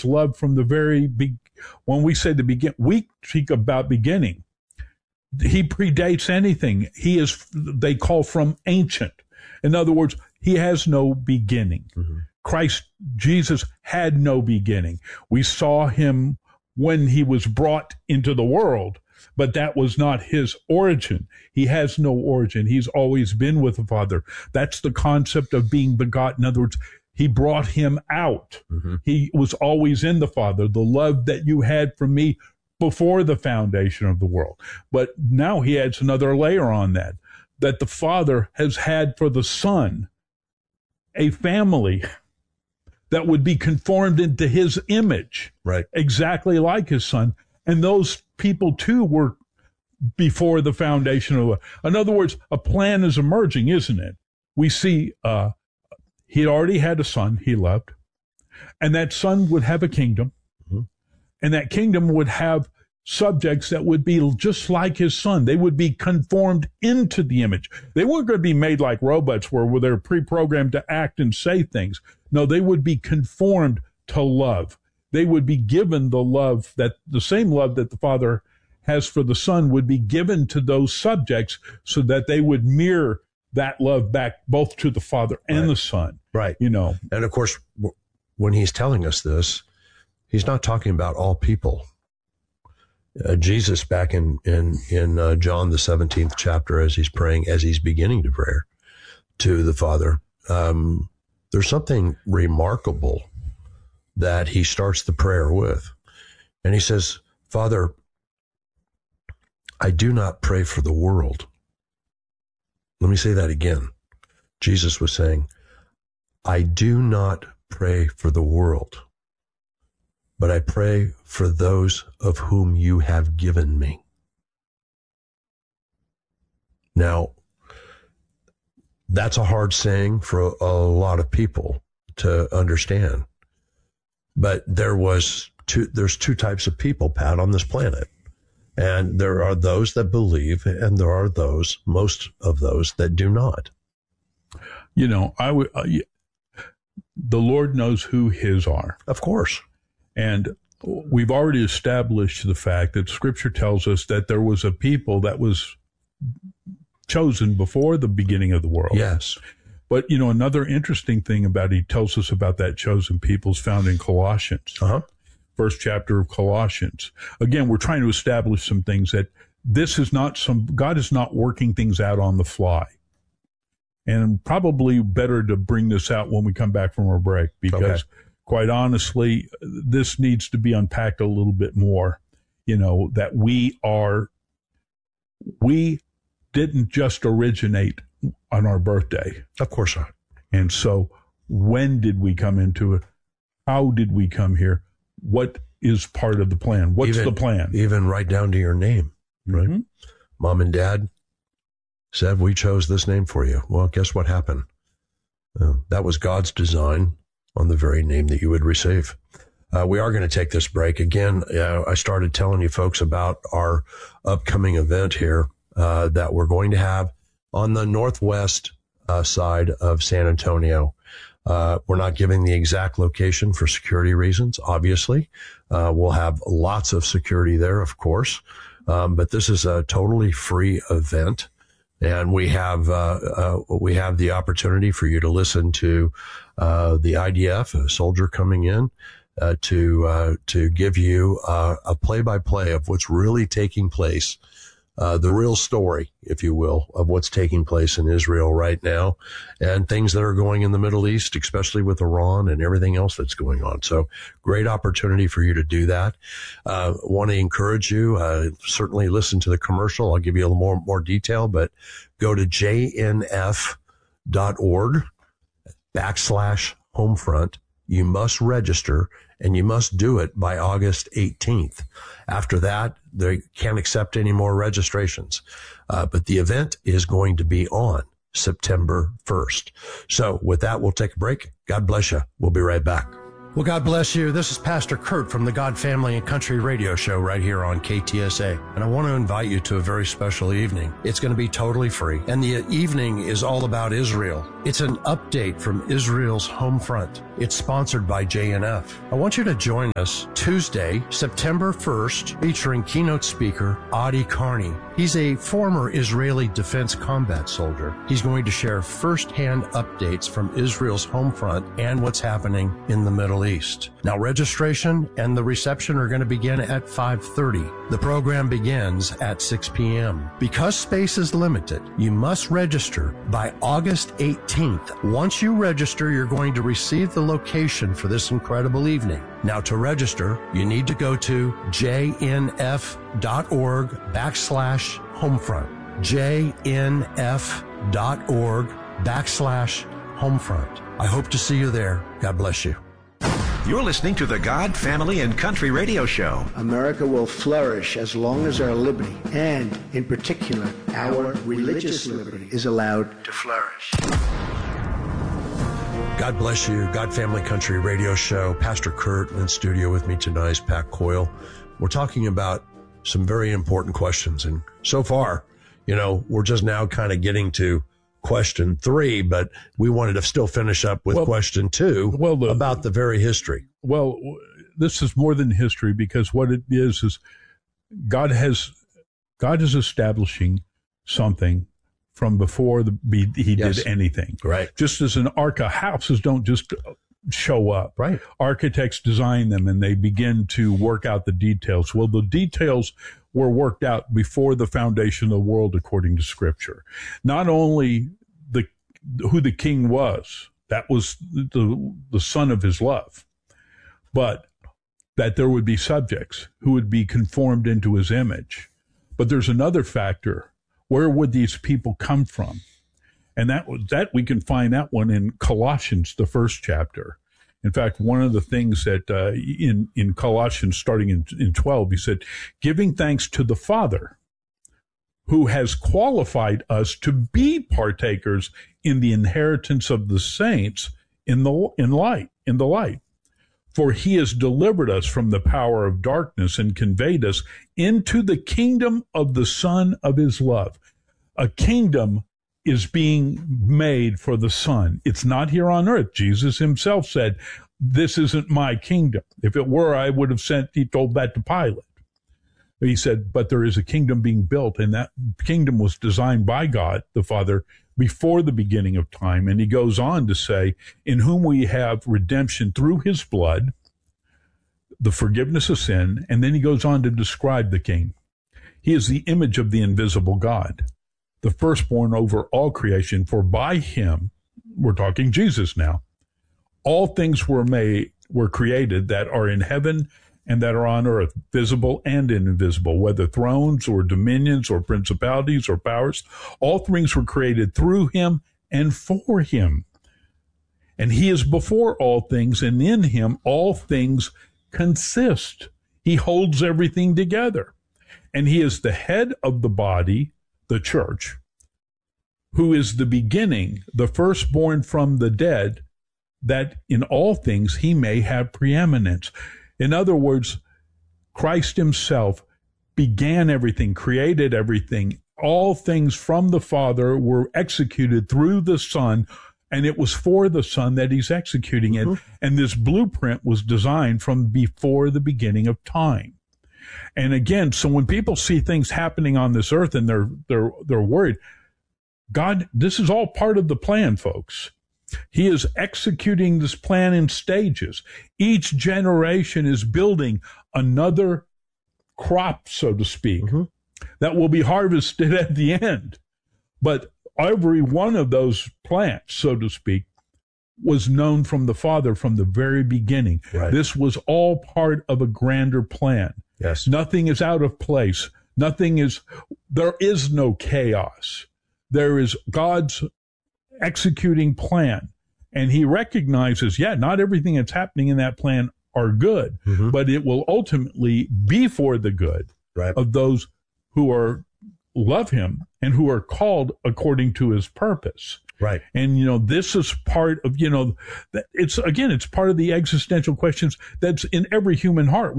his love from the very when we say we speak about beginning. He predates anything. He is, they call from ancient. In other words, he has no beginning. Mm-hmm. Christ, Jesus had no beginning. We saw him when he was brought into the world, but that was not his origin. He has no origin. He's always been with the Father. That's the concept of being begotten. In other words, he brought him out. Mm-hmm. He was always in the Father. The love that you had from me before the foundation of the world. But now he adds another layer on that the Father has had for the Son a family that would be conformed into his image, right? Exactly like his Son. And those people too were before the foundation of the world. In other words, a plan is emerging, isn't it? We see he already had a son he loved, and that son would have a kingdom. Mm-hmm. And that kingdom would have subjects that would be just like his son. They would be conformed into the image. They weren't going to be made like robots where they're pre-programmed to act and say things. No, they would be conformed to love. They would be given the same love that the Father has for the Son would be given to those subjects so that they would mirror that love back both to the Father and the Son. Right. You know. And of course, when he's telling us this, he's not talking about all people. Jesus, back in John, the 17th chapter, as he's praying, as he's beginning to pray to the Father, there's something remarkable that he starts the prayer with. And he says, Father, I do not pray for the world. Let me say that again. Jesus was saying, I do not pray for the world, but I pray for those of whom you have given me. Now, that's a hard saying for a lot of people to understand. But there's two types of people, Pat, on this planet. And there are those that believe, and there are most of those that do not. You know, the Lord knows who his are. Of course. And we've already established the fact that Scripture tells us that there was a people that was chosen before the beginning of the world. Yes. But, you know, another interesting thing he tells us about that chosen people is found in Colossians. Uh-huh. First chapter of Colossians. Again, we're trying to establish some things that God is not working things out on the fly. And probably better to bring this out when we come back from our break, because quite honestly, this needs to be unpacked a little bit more. You know, that we didn't just originate on our birthday. Of course not. And so when did we come into it? How did we come here? What is part of the plan? What's the plan? Even right down to your name, right? Mm-hmm. Mom and Dad said, we chose this name for you. Well, guess what happened? That was God's design on the very name that you would receive. We are going to take this break. Again, I started telling you folks about our upcoming event here that we're going to have on the northwest side of San Antonio. We're not giving the exact location for security reasons, obviously. We'll have lots of security there, of course. But this is a totally free event. And we have the opportunity for you to listen to the IDF, a soldier coming in, to give you a play-by-play of what's really taking place, the real story, if you will, of what's taking place in Israel right now, and things that are going in the Middle East, especially with Iran and everything else that's going on. So great opportunity for you to do that. Want to encourage you, certainly listen to the commercial. I'll give you a little more detail, but go to jnf.org/homefront. You must register, and you must do it by August 18th. After that, they can't accept any more registrations. But the event is going to be on September 1st. So with that, we'll take a break. God bless you. We'll be right back. Well, God bless you. This is Pastor Kurt from the God Family and Country Radio Show right here on KTSA. And I want to invite you to a very special evening. It's going to be totally free. And the evening is all about Israel. It's an update from Israel's home front. It's sponsored by JNF. I want you to join us Tuesday, September 1st, featuring keynote speaker Adi Carney. He's a former Israeli Defense Combat soldier. He's going to share firsthand updates from Israel's home front and what's happening in the Middle East. Now, registration and the reception are going to begin at 5:30. The program begins at 6 p.m. Because space is limited, you must register by August 18th. Once you register, you're going to receive the location for this incredible evening. Now, to register, you need to go to jnf.org/homefront. jnf.org/homefront. I hope to see you there. God bless you. You're listening to the God, Family, and Country Radio Show. America will flourish as long as our liberty, and in particular, our religious liberty, is allowed to flourish. God bless you. God, Family, Country Radio Show. Pastor Kurt in studio with me tonight is Pat Coyle. We're talking about some very important questions. And so far, we're just now kind of getting to question 3, but we wanted to still finish up with question 2 about the very history. Well, this is more than history, because what it is God is establishing something from before he did anything. Right. Just as an ark of houses don't just show up. Right. Architects design them and they begin to work out the details. Well, the details were worked out before the foundation of the world, according to Scripture. Not only who the king was, that was the son of his love, but that there would be subjects who would be conformed into his image. But there's another factor. Where would these people come from? And that we can find that one in Colossians, the first chapter. In fact, one of the things that in Colossians, starting in 12, he said, giving thanks to the Father, who has qualified us to be partakers in the inheritance of the saints in the light. For he has delivered us from the power of darkness and conveyed us into the kingdom of the Son of his love. A kingdom is being made for the Son. It's not here on earth. Jesus himself said, this isn't my kingdom. If it were, I would have he told that to Pilate. He said, but there is a kingdom being built, and that kingdom was designed by God, the Father, before the beginning of time. And he goes on to say, in whom we have redemption through his blood, the forgiveness of sin. And then he goes on to describe the king. He is the image of the invisible God, the firstborn over all creation, for by him, we're talking Jesus now, all things were created that are in heaven and that are on earth, visible and invisible, whether thrones or dominions or principalities or powers. All things were created through him and for him. And he is before all things, and in him all things consist. He holds everything together. And he is the head of the body, the church, who is the beginning, the firstborn from the dead, that in all things he may have preeminence. In other words, Christ himself began everything, created everything. All things from the Father were executed through the Son, and it was for the Son that he's executing it. And this blueprint was designed from before the beginning of time. And again, so when people see things happening on this earth and they're worried, God, this is all part of the plan, folks. He is executing this plan in stages. Each generation is building another crop, so to speak, that will be harvested at the end. But every one of those plants, so to speak, was known from the Father from the very beginning. Right. This was all part of a grander plan. Yes. Nothing is out of place. There is no chaos. There is God's executing plan. And he recognizes, not everything that's happening in that plan are good, but it will ultimately be for the good of those who love him and who are called according to his purpose. Right. And, this is part of, it's part of the existential questions that's in every human heart.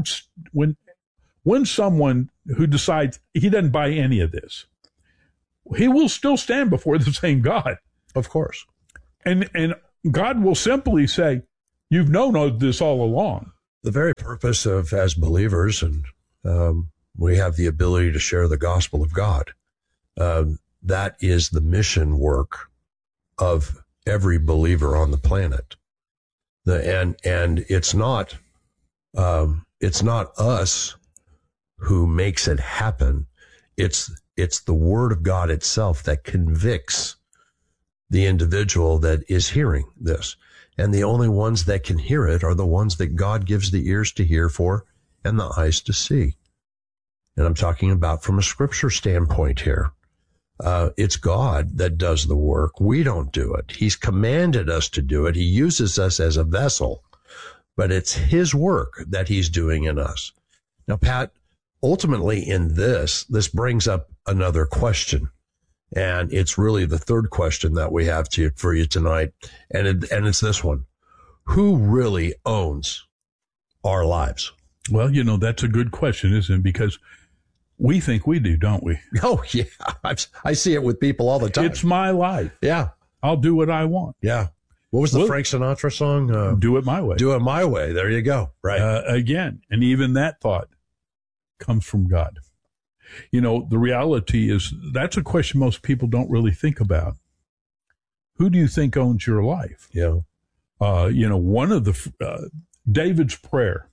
When someone who decides he doesn't buy any of this, he will still stand before the same God. Of course. And God will simply say, you've known this all along. The very purpose of, as believers, and we have the ability to share the gospel of God. That is the mission work of every believer on the planet. And it's not us who makes it happen. It's the word of God itself that convicts the individual that is hearing this. And the only ones that can hear it are the ones that God gives the ears to hear for and the eyes to see. And I'm talking about from a scripture standpoint here. It's God that does the work. We don't do it. He's commanded us to do it. He uses us as a vessel, but it's his work that he's doing in us. Now, Pat, ultimately in this brings up another question. And it's really the third question that we have for you tonight. And it's this one. Who really owns our lives? Well, that's a good question, isn't it? Because we think we do, don't we? Oh, yeah. I see it with people all the time. It's my life. Yeah. I'll do what I want. Yeah. What was the Frank Sinatra song? Do it my way. Do it my way. There you go. Right. Again. And even that thought comes from God. The reality is that's a question most people don't really think about. Who do you think owns your life? Yeah. One of the, David's prayer,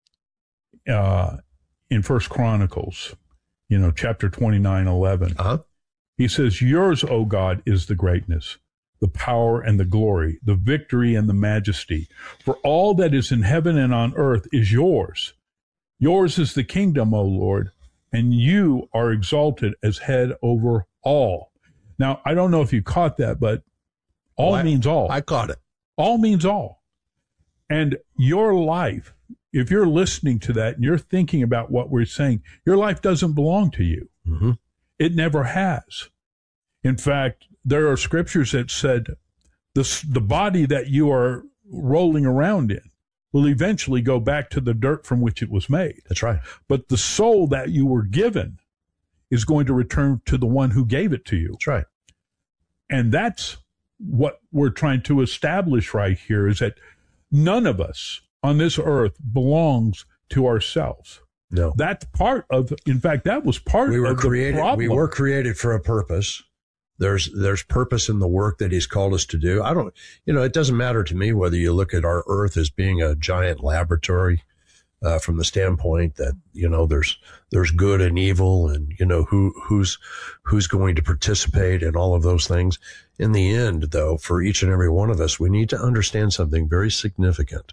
in First Chronicles, chapter 29:11, he says, yours, O God, is the greatness, the power and the glory, the victory and the majesty. For all that is in heaven and on earth is yours. Yours is the kingdom, O Lord, and you are exalted as head over all. Now, I don't know if you caught that, but all means all. I caught it. All means all. And your life, if you're listening to that and you're thinking about what we're saying, your life doesn't belong to you. Mm-hmm. It never has. In fact, there are scriptures that said the body that you are rolling around in will eventually go back to the dirt from which it was made. That's right. But the soul that you were given is going to return to the one who gave it to you. That's right. And that's what we're trying to establish right here, is that none of us on this earth belongs to ourselves. No. That's part of, in fact, that was part of the problem. We were created for a purpose. There's purpose in the work that he's called us to do. It doesn't matter to me whether you look at our earth as being a giant laboratory, from the standpoint that, there's good and evil and, who's going to participate in all of those things. In the end, though, for each and every one of us, we need to understand something very significant.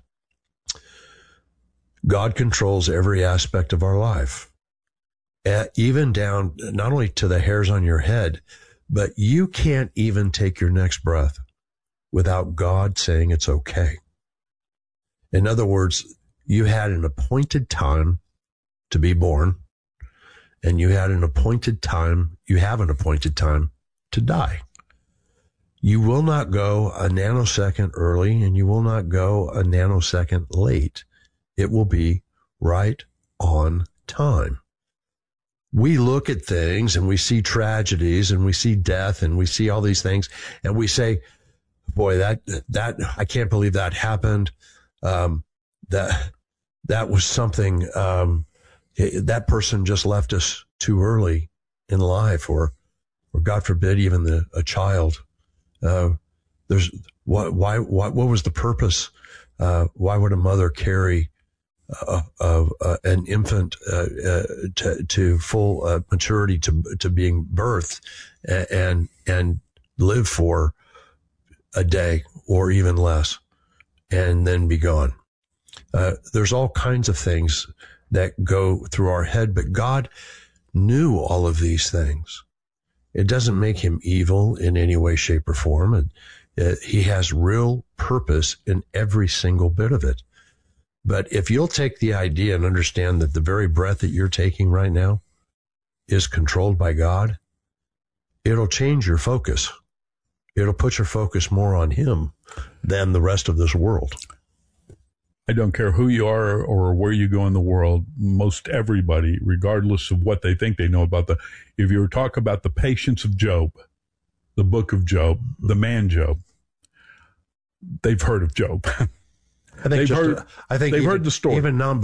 God controls every aspect of our life, even down not only to the hairs on your head, but you can't even take your next breath without God saying it's okay. In other words, you had an appointed time to be born, and you have an appointed time to die. You will not go a nanosecond early, and you will not go a nanosecond late. It will be right on time. We look at things and we see tragedies and we see death and we see all these things and we say, boy, that I can't believe that happened. That was something, that person just left us too early in life, or God forbid, even a child. What was the purpose? Why would a mother carry an infant to full maturity, to being birthed, and live for a day or even less, and then be gone? There's all kinds of things that go through our head, but God knew all of these things. It doesn't make him evil in any way, shape, or form. He has real purpose in every single bit of it. But if you'll take the idea and understand that the very breath that you're taking right now is controlled by God, it'll change your focus. It'll put your focus more on him than the rest of this world. I don't care who you are or where you go in the world, most everybody, regardless of what they think they know about if you were talking about the patience of Job, the book of Job, the man Job, they've heard of Job. I think they've heard the story. Even